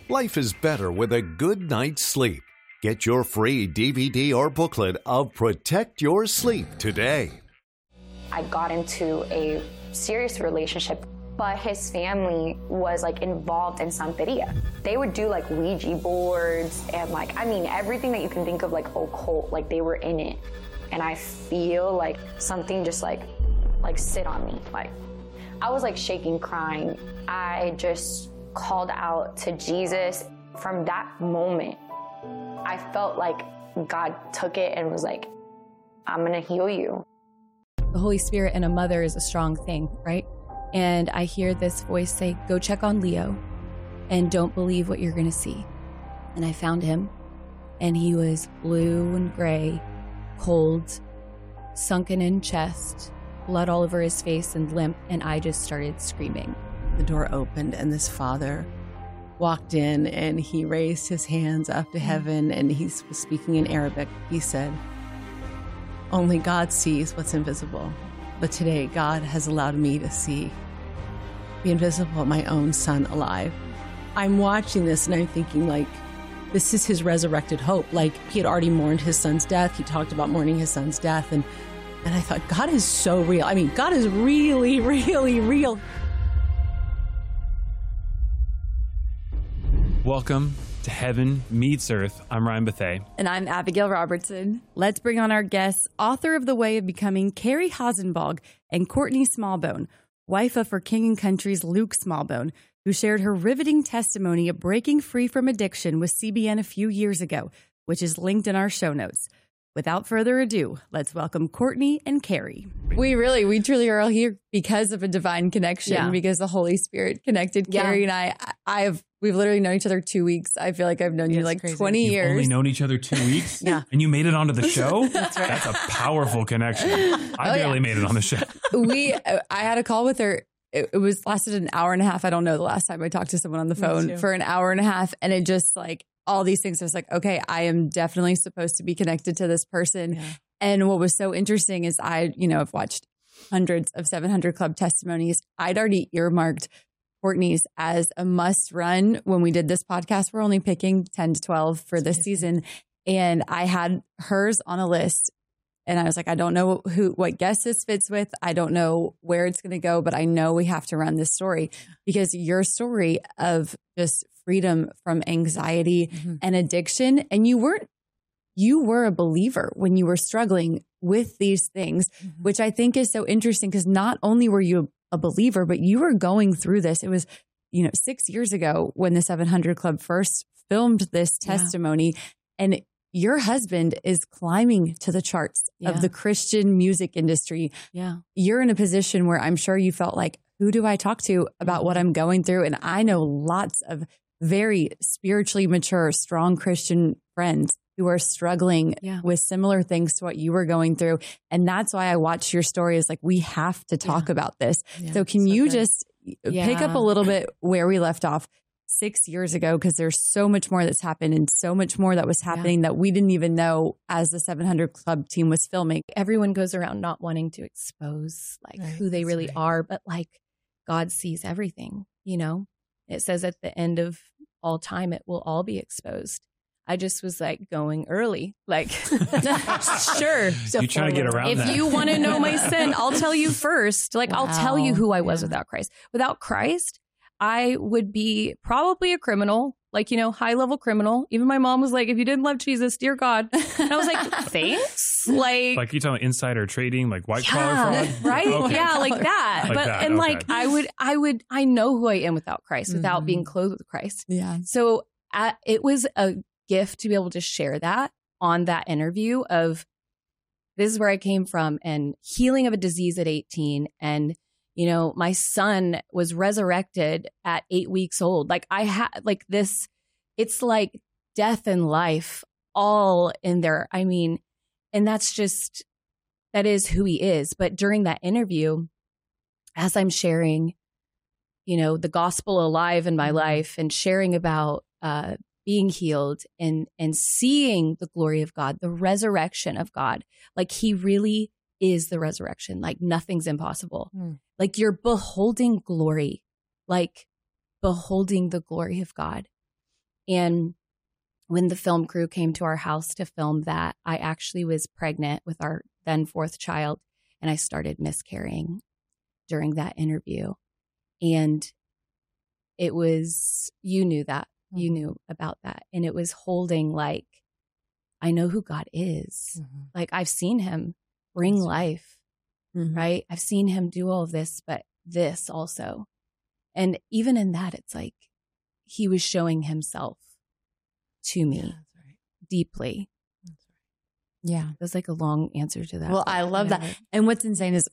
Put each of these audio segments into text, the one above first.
Life is better with a good night's sleep. Get your free DVD or booklet of Protect Your Sleep today. I got into a serious relationship, but his family was like involved in Santeria. They would do like Ouija boards and like, I mean, everything that you can think of like occult, like they were in it. And I feel like something just like sit on me. Like I was like shaking, crying. I just called out to Jesus. From that moment, I felt like God took it and was like, I'm gonna heal you. The Holy Spirit and a mother is a strong thing, right? And I hear this voice say, go check on Leo and don't believe what you're gonna see. And I found him and he was blue and gray, cold, sunken in chest, blood all over his face and limp, and I just started screaming. The door opened and this father walked in and he raised his hands up to heaven and he was speaking in Arabic. He said, only God sees what's invisible, but today God has allowed me to see the invisible, my own son alive. I'm watching this and I'm thinking like, this is his resurrected hope. Like he had already mourned his son's death. He talked about mourning his son's death. And I thought, God is so real. I mean, God is really, really real. Welcome to Heaven Meets Earth. I'm Ryan Bethea. And I'm Abigail Robertson. Let's bring on our guests, author of The Way of Becoming, Carrie Hasenbog, and Courtney Smallbone, wife of For King and Country's Luke Smallbone, who shared her riveting testimony of breaking free from addiction with CBN a few years ago, which is linked in our show notes. Without further ado, let's welcome Courtney and Carrie. We truly are all here because of a divine connection, because the Holy Spirit connected Carrie and we've literally known each other 2 weeks. I feel like I've known you like crazy. 20 You've years. Only known each other 2 weeks? Yeah. And you made it onto the show? That's right. That's a powerful connection. I barely made it on the show. I had a call with her. It was lasted an hour and a half. I don't know the last time I talked to someone on the phone for an hour and a half. And it just like all these things. I was like, okay, I am definitely supposed to be connected to this person. Yeah. And what was so interesting is I've watched hundreds of 700 Club testimonies. I'd already earmarked Courtney's as a must run when we did this podcast. We're only picking 10 to 12 for this season. And I had hers on a list. And I was like, I don't know what guest this fits with. I don't know where it's going to go, but I know we have to run this story because your story of just freedom from anxiety and addiction. And you were a believer when you were struggling with these things, which I think is so interesting because not only were you a believer, but you were going through this. It was, 6 years ago when the 700 Club first filmed this testimony and your husband is climbing to the charts of the Christian music industry. Yeah. You're in a position where I'm sure you felt like, who do I talk to about what I'm going through? And I know lots of very spiritually mature, strong Christian friends who are struggling with similar things to what you were going through. And that's why I watched your story is like, we have to talk about this. So can you just pick up a little bit where we left off 6 years ago? Because there's so much more that's happened and so much more that was happening that we didn't even know as the 700 Club team was filming. Everyone goes around not wanting to expose who they really are, but like God sees everything, It says at the end of all time, it will all be exposed. I just was like going early, like, sure. You trying to get around that. If you want to know my sin, I'll tell you first. Like, I'll tell you who I was without Christ. Without Christ, I would be probably a criminal, like, high level criminal. Even my mom was like, if you didn't love Jesus, dear God. And I was like, thanks. Like you talking insider trading, like white collar fraud? Right. Okay. Yeah. Like that. Like but, that. and like, I know who I am without Christ, without being clothed with Christ. Yeah. So it was a gift to be able to share that on that interview of this is where I came from and healing of a disease at 18. And, my son was resurrected at 8 weeks old. Like I had like this, it's like death and life all in there. I mean, and that is who he is. But during that interview, as I'm sharing, the gospel alive in my life and sharing about, being healed and seeing the glory of God, the resurrection of God. Like he really is the resurrection. Like nothing's impossible. Like you're beholding glory, like beholding the glory of God. And when the film crew came to our house to film that, I actually was pregnant with our then 4th child, and I started miscarrying during that interview. And it was, you knew that, you knew about that. And it was holding like, I know who God is. Like I've seen him bring life, right? I've seen him do all of this, but this also. And even in that, it's like he was showing himself to me deeply. Yeah. It was like a long answer to that. Well, I love that. And what's insane is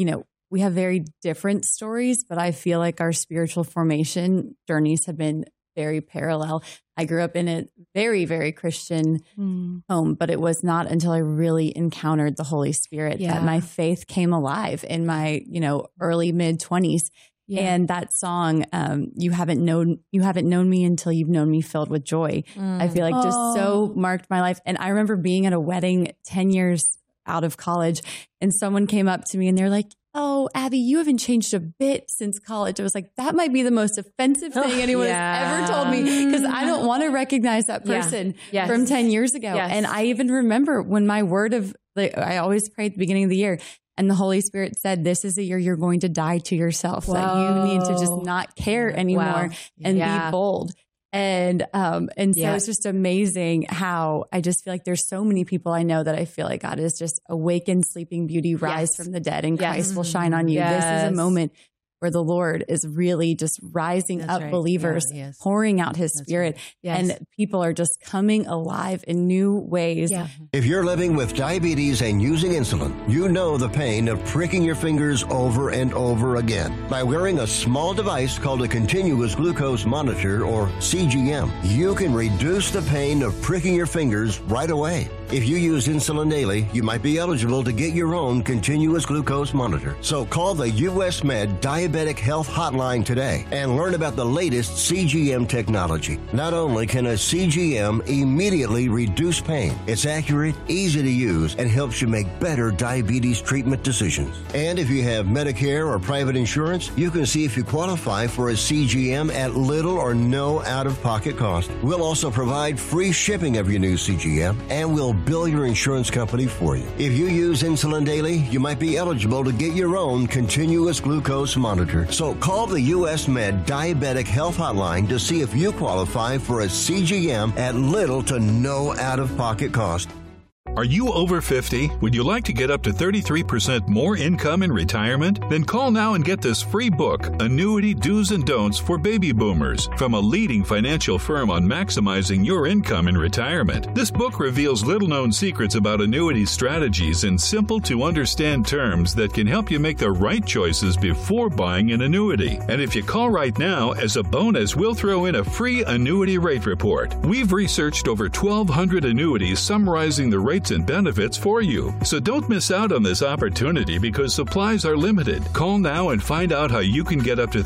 we have very different stories, but I feel like our spiritual formation journeys have been very parallel. I grew up in a very, very Christian home, but it was not until I really encountered the Holy Spirit that my faith came alive in my, early mid 20s. Yeah. And that song, you haven't known me until you've known me filled with joy. I feel like just so marked my life. And I remember being at a wedding 10 years out of college, and someone came up to me and they're like, "Oh, Abby, you haven't changed a bit since college." I was like, that might be the most offensive thing anyone has ever told me, because I don't want to recognize that person from 10 years ago. And I even remember when my word of, I always pray at the beginning of the year, and the Holy Spirit said, "This is the year you're going to die to yourself. That you need to just not care anymore and be bold." And so it's just amazing how I just feel like there's so many people I know that I feel like God is just awaken sleeping beauty, rise from the dead, and Christ will shine on you. This is a moment where the Lord is really just rising up believers, pouring out his Spirit, and people are just coming alive in new ways. If you're living with diabetes and using insulin, you know the pain of pricking your fingers over and over again. By wearing a small device called a continuous glucose monitor, or CGM, you can reduce the pain of pricking your fingers right away. If you use insulin daily, you might be eligible to get your own continuous glucose monitor. So call the US Med Diabetic Health Hotline today and learn about the latest CGM technology. Not only can a CGM immediately reduce pain, it's accurate, easy to use, and helps you make better diabetes treatment decisions. And if you have Medicare or private insurance, you can see if you qualify for a CGM at little or no out-of-pocket cost. We'll also provide free shipping of your new CGM, and we'll bill your insurance company for you. If you use insulin daily, you might be eligible to get your own continuous glucose monitor. So call the US Med Diabetic Health Hotline to see if you qualify for a CGM at little to no out-of-pocket cost. Are you over 50? Would you like to get up to 33% more income in retirement? Then call now and get this free book, Annuity Do's and Don'ts for Baby Boomers, from a leading financial firm on maximizing your income in retirement. This book reveals little-known secrets about annuity strategies in simple-to-understand terms that can help you make the right choices before buying an annuity. And if you call right now, as a bonus, we'll throw in a free annuity rate report. We've researched over 1,200 annuities summarizing the rates and benefits for you. So don't miss out on this opportunity because supplies are limited. Call now and find out how you can get up to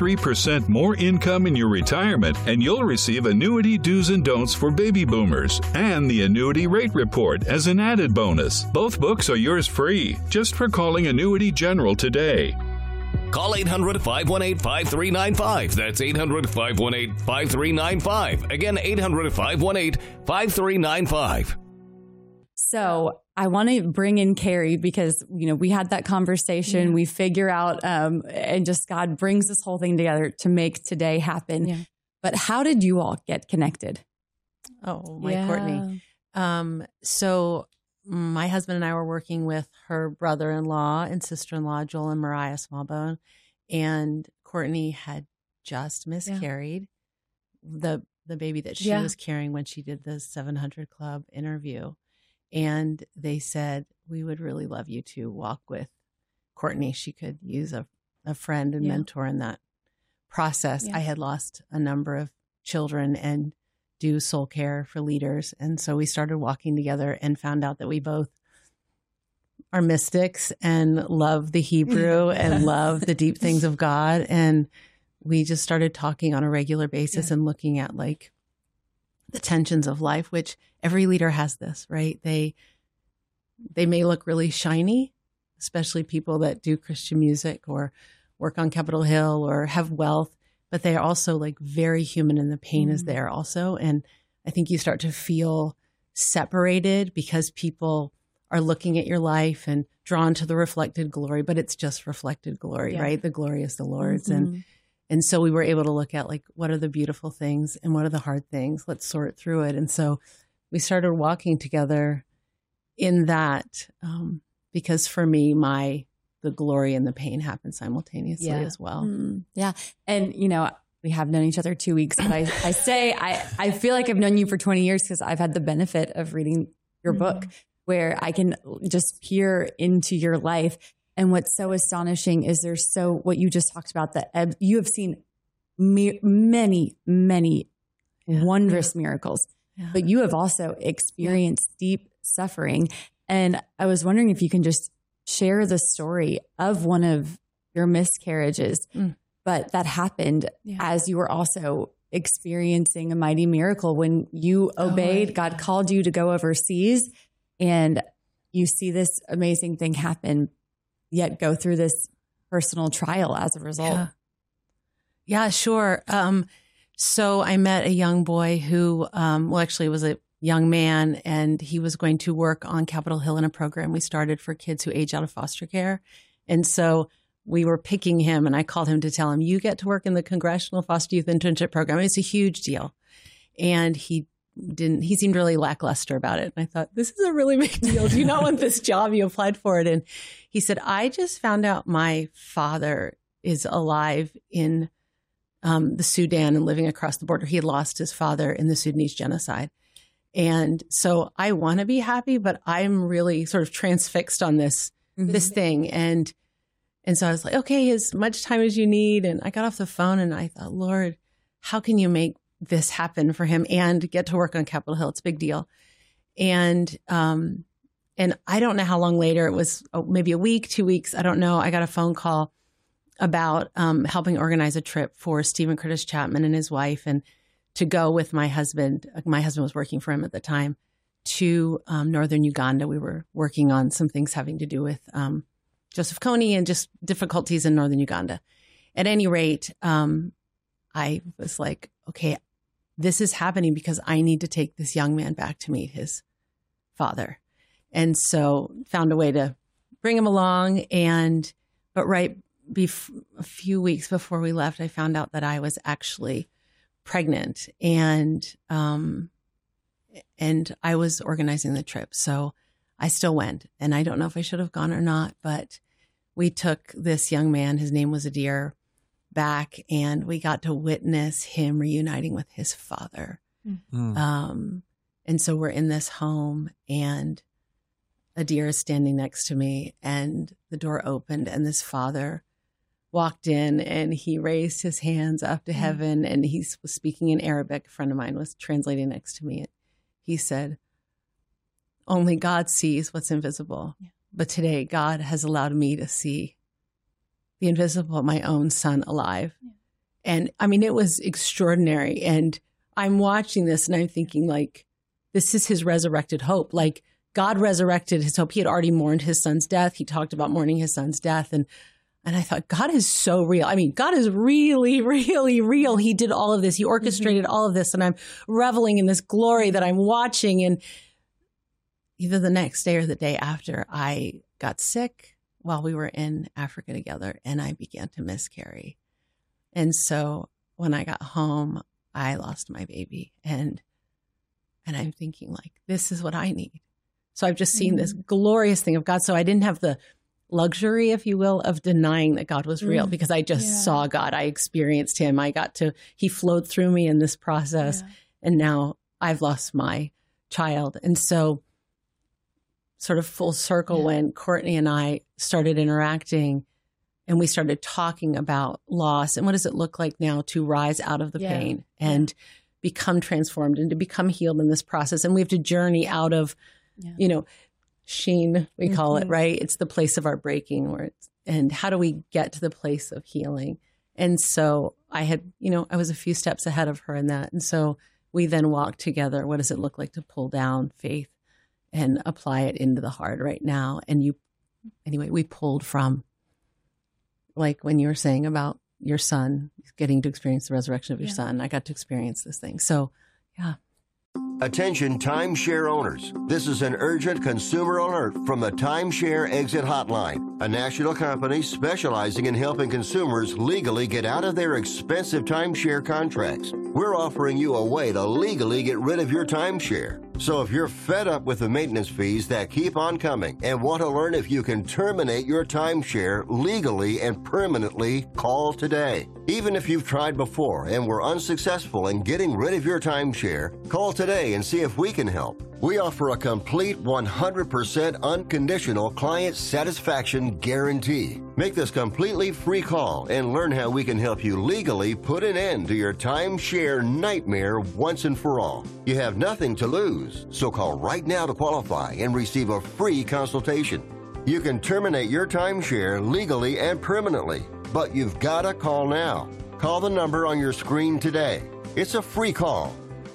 33% more income in your retirement, and you'll receive Annuity Do's and Don'ts for Baby Boomers and the Annuity Rate Report as an added bonus. Both books are yours free, just for calling Annuity General today. Call 800-518-5395. That's 800-518-5395. Again, 800-518-5395. So I want to bring in Carrie because, we had that conversation. We figure out, and just God brings this whole thing together to make today happen. Yeah. But how did you all get connected? Oh, Courtney. So my husband and I were working with her brother-in-law and sister-in-law, Joel and Mariah Smallbone, and Courtney had just miscarried the baby that she was carrying when she did the 700 Club interview. And they said, we would really love you to walk with Courtney. She could use a friend and mentor in that process. I had lost a number of children and do soul care for leaders. And so we started walking together and found out that we both are mystics and love the Hebrew and love the deep things of God. And we just started talking on a regular basis and looking at like the tensions of life, which every leader has this, right? They may look really shiny, especially people that do Christian music or work on Capitol Hill or have wealth, but they are also like very human, and the pain is there also. And I think you start to feel separated because people are looking at your life and drawn to the reflected glory, but it's just reflected glory, right? The glory is the Lord's. And so we were able to look at like, what are the beautiful things and what are the hard things? Let's sort through it. And so we started walking together in that, because for me, the glory and the pain happen simultaneously as well. Yeah. And, you know, we have known each other 2 weeks, but I feel like I've known you for 20 years because I've had the benefit of reading your book, where I can just peer into your life. And what's so astonishing is what you just talked about, that you have seen many, many wondrous miracles, but you have also experienced deep suffering. And I was wondering if you can just share the story of one of your miscarriages, but that happened as you were also experiencing a mighty miracle when you obeyed. God called you to go overseas, and you see this amazing thing happen, yet go through this personal trial as a result. Yeah, sure. So I met a young boy who, actually was a young man, and he was going to work on Capitol Hill in a program we started for kids who age out of foster care. And so we were picking him, and I called him to tell him, you get to work in the Congressional Foster Youth Internship Program. It's a huge deal. And he seemed really lackluster about it. And I thought, this is a really big deal. Do you not want this job? You applied for it. And he said, I just found out my father is alive in the Sudan and living across the border. He had lost his father in the Sudanese genocide. And so I want to be happy, but I'm really sort of transfixed on this thing. And so I was like, okay, as much time as you need. And I got off the phone and I thought, Lord, how can you make this happen for him and get to work on Capitol Hill? It's a big deal. And I don't know how long later, it was maybe a week, 2 weeks, I don't know. I got a phone call about helping organize a trip for Stephen Curtis Chapman and his wife, and to go with my husband. My husband was working for him at the time, to northern Uganda. We were working on some things having to do with Joseph Kony and just difficulties in northern Uganda. At any rate, I was like, okay, this is happening because I need to take this young man back to meet his father. And so found a way to bring him along. But a few weeks before we left, I found out that I was actually pregnant, and I was organizing the trip. So I still went, and I don't know if I should have gone or not, but we took this young man, his name was Adir, back, and we got to witness him reuniting with his father. And so we're in this home, and Adir is standing next to me, and the door opened, and this father walked in, and he raised his hands up to heaven, and he was speaking in Arabic. A friend of mine was translating next to me. He said, only God sees what's invisible. But today God has allowed me to see the invisible, my own son alive. And I mean, it was extraordinary. And I'm watching this and I'm thinking, like, this is his resurrected hope. Like, God resurrected his hope. He had already mourned his son's death. He talked about mourning his son's death. And I thought, God is so real. I mean, God is really, really real. He did all of this. He orchestrated all of this. And I'm reveling in this glory that I'm watching. And either the next day or the day after, I got sick while we were in Africa together, and I began to miscarry. And so when I got home, I lost my baby. And I'm thinking, like, this is what I need. So I've just seen this glorious thing of God. So I didn't have the luxury, if you will, of denying that God was real, because I just saw God. I experienced him. He flowed through me in this process. And now I've lost my child. And so sort of full circle, when Courtney and I started interacting and we started talking about loss and what does it look like now to rise out of the pain and become transformed and to become healed in this process. And we have to journey out of, Sheen, we call it, right? It's the place of our breaking, and how do we get to the place of healing? And so I was a few steps ahead of her in that. And so we then walked together. What does it look like to pull down faith and apply it into the heart right now? And we pulled from, like when you were saying about your son, getting to experience the resurrection of your son. I got to experience this thing. So, yeah. Attention timeshare owners. This is an urgent consumer alert from the Timeshare Exit Hotline, a national company specializing in helping consumers legally get out of their expensive timeshare contracts. We're offering you a way to legally get rid of your timeshare. So if you're fed up with the maintenance fees that keep on coming and want to learn if you can terminate your timeshare legally and permanently, call today. Even if you've tried before and were unsuccessful in getting rid of your timeshare, call today and see if we can help. We offer a complete 100% unconditional client satisfaction guarantee. Make this completely free call and learn how we can help you legally put an end to your timeshare nightmare once and for all. You have nothing to lose, so call right now to qualify and receive a free consultation. You can terminate your timeshare legally and permanently, but you've got to call now. Call the number on your screen today. It's a free call.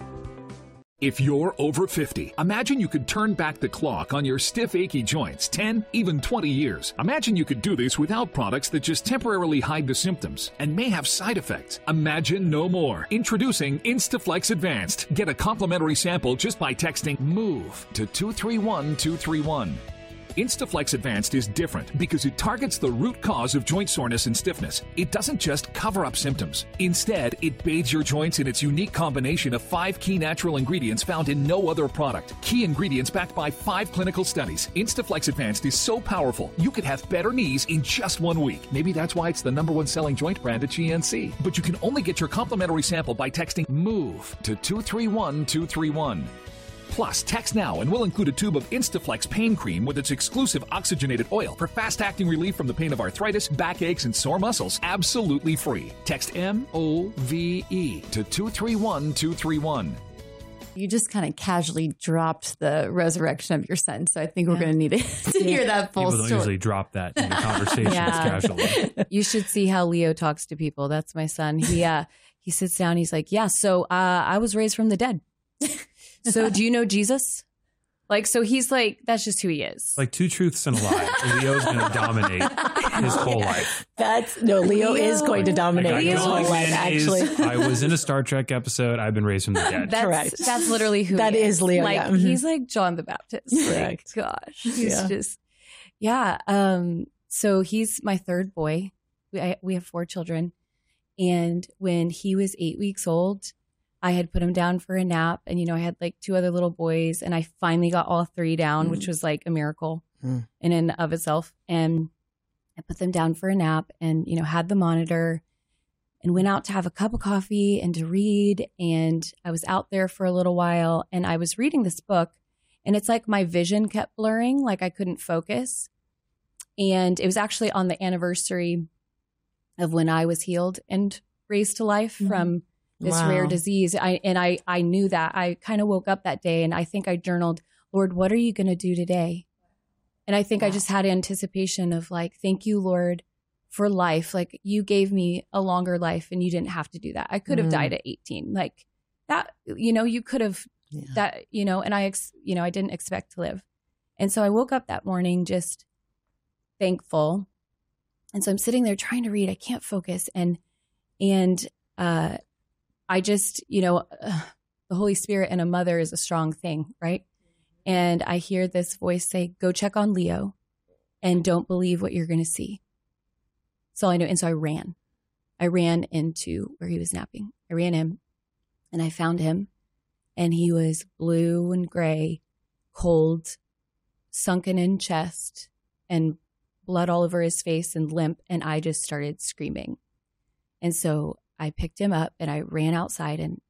If you're over 50, imagine you could turn back the clock on your stiff, achy joints 10, even 20 years. Imagine you could do this without products that just temporarily hide the symptoms and may have side effects. Imagine no more. Introducing Instaflex Advanced. Get a complimentary sample just by texting MOVE to 231231. Instaflex Advanced is different because it targets the root cause of joint soreness and stiffness. It doesn't just cover up symptoms. Instead, it bathes your joints in its unique combination of 5 key natural ingredients found in no other product. Key ingredients backed by 5 clinical studies. Instaflex Advanced is so powerful, you could have better knees in just 1 week. Maybe that's why it's the #1 selling joint brand at GNC. But you can only get your complimentary sample by texting MOVE to 231231. Plus, text now and we'll include a tube of Instaflex pain cream with its exclusive oxygenated oil for fast-acting relief from the pain of arthritis, backaches, and sore muscles. Absolutely free. Text MOVE to 231231. You just kind of casually dropped the resurrection of your son, so I think we're going to need to hear that full story. People don't usually drop that in conversations casually. You should see how Leo talks to people. That's my son. He sits down. He's like, yeah, so I was raised from the dead. So do you know Jesus? Like, so he's like, that's just who he is. Like 2 truths and a lie. Leo's going to dominate his whole life. Leo is going to dominate his whole life, actually. I was in a Star Trek episode. I've been raised from the dead. Correct. That's literally who that he is. Leo. Like, yeah. He's like John the Baptist. Correct. Like, gosh. He's just, so he's my third boy. We have 4 children. And when he was 8 weeks old, I had put him down for a nap, and, I had like 2 other little boys, and I finally got all 3 down, which was like a miracle in and of itself. And I put them down for a nap and, had the monitor and went out to have a cup of coffee and to read. And I was out there for a little while, and I was reading this book, and it's like my vision kept blurring, like I couldn't focus. And it was actually on the anniversary of when I was healed and raised to life from this rare disease. I knew that. I kind of woke up that day, and I think I journaled, Lord, what are you going to do today? And I think I just had anticipation of like, thank you, Lord, for life. Like, you gave me a longer life and you didn't have to do that. I could have died at 18. Like that, you could have that, and I didn't expect to live. And so I woke up that morning just thankful. And so I'm sitting there trying to read. I can't focus. And I just, the Holy Spirit and a mother is a strong thing, right? And I hear this voice say, go check on Leo and don't believe what you're going to see. So I know. And so I ran. I ran into where he was napping. I ran in and I found him, and he was blue and gray, cold, sunken in chest, and blood all over his face and limp. And I just started screaming. And so I picked him up and I ran outside, and